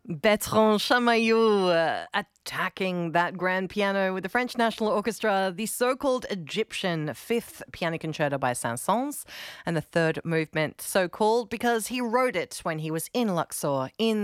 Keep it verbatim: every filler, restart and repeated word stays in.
Bertrand Chamayou uh, attacking that grand piano with the French National Orchestra, the so-called Egyptian Fifth Piano Concerto by Saint-Saëns, and the third movement so-called because he wrote it when he was in Luxor in